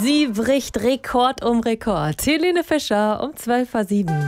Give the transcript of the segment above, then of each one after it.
Sie bricht Rekord um Rekord. Helene Fischer um 12:07.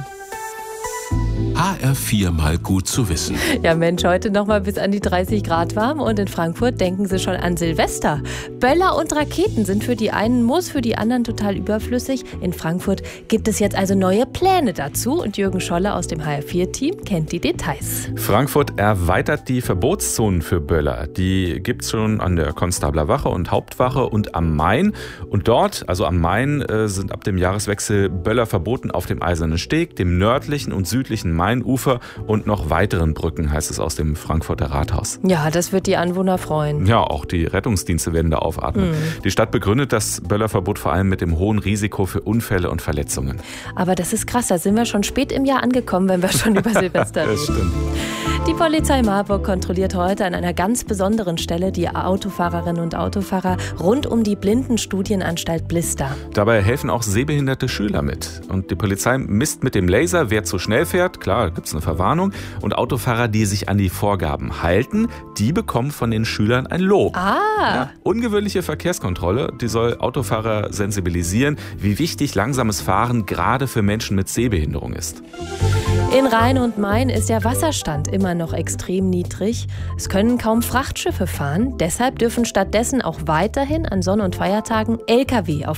HR4 mal gut zu wissen. Ja Mensch, heute noch mal bis an die 30 Grad warm und in Frankfurt denken sie schon an Silvester. Böller und Raketen sind für die einen Muss, für die anderen total überflüssig. In Frankfurt gibt es jetzt also neue Pläne dazu und Jürgen Scholle aus dem HR4-Team kennt die Details. Frankfurt erweitert die Verbotszonen für Böller. Die gibt es schon an der Konstabler Wache und Hauptwache und am Main. Und dort, also am Main, sind ab dem Jahreswechsel Böller verboten auf dem Eisernen Steg, dem nördlichen und südlichen Mainufer und noch weiteren Brücken, heißt es aus dem Frankfurter Rathaus. Ja, das wird die Anwohner freuen. Ja, auch die Rettungsdienste werden da aufatmen. Die Stadt begründet das Böllerverbot vor allem mit dem hohen Risiko für Unfälle und Verletzungen. Aber das ist krass, da sind wir schon spät im Jahr angekommen, wenn wir schon über Silvester reden. Das stimmt. Die Polizei Marburg kontrolliert heute an einer ganz besonderen Stelle die Autofahrerinnen und Autofahrer rund um die Blindenstudienanstalt Blister. Dabei helfen auch sehbehinderte Schüler mit. Und die Polizei misst mit dem Laser, wer zu schnell fährt. Klar, gibt es eine Verwarnung. Und Autofahrer, die sich an die Vorgaben halten, die bekommen von den Schülern ein Lob. Ja, ungewöhnliche Verkehrskontrolle, die soll Autofahrer sensibilisieren, wie wichtig langsames Fahren gerade für Menschen mit Sehbehinderung ist. In Rhein und Main ist der Wasserstand immer noch extrem niedrig. Es können kaum Frachtschiffe fahren. Deshalb dürfen stattdessen auch weiterhin an Sonn- und Feiertagen Lkw auf